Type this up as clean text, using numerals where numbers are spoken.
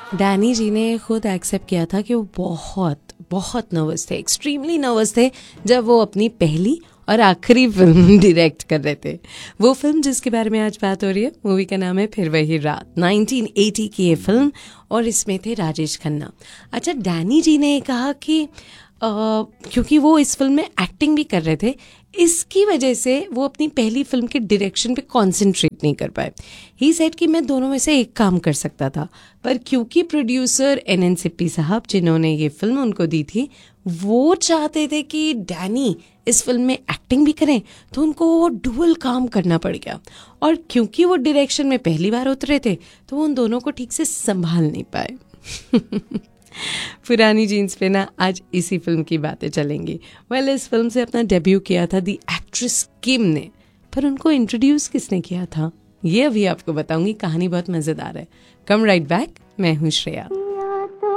Danny जी ने खुद accept किया था कि वो बहुत बहुत नर्वस थे, एक्सट्रीमली नर्वस थे जब वो अपनी पहली और आखिरी फिल्म डायरेक्ट कर रहे थे। वो फिल्म जिसके बारे में आज बात हो रही है, मूवी का नाम है फिर वही रात, 1980 की ये फिल्म, और इसमें थे राजेश खन्ना। अच्छा, डैनी जी ने कहा कि क्योंकि वो इस फिल्म में एक्टिंग भी कर रहे थे, इसकी वजह से वो अपनी पहली फिल्म के डायरेक्शन पे कंसंट्रेट नहीं कर पाए। ही सेड कि मैं दोनों में से एक काम कर सकता था, पर क्योंकि प्रोड्यूसर एनएन सिप्पी साहब जिन्होंने ये फिल्म उनको दी थी, वो चाहते थे कि डैनी इस फिल्म में एक्टिंग भी करें, तो उनको वो डुअल काम करना पड़ गया। और क्योंकि वो डायरेक्शन में पहली बार उतरे थे, तो वो उन दोनों को ठीक से संभाल नहीं पाए। पुरानी जीन्स पे ना आज इसी फिल्म की बातें चलेंगी। वेल, इस फिल्म से अपना डेब्यू किया था दी एक्ट्रेस किम ने, पर उनको इंट्रोड्यूस किसने किया था ये अभी आपको बताऊंगी। कहानी बहुत मजेदार है। कम राइट बैक, मैं हूँ श्रेया।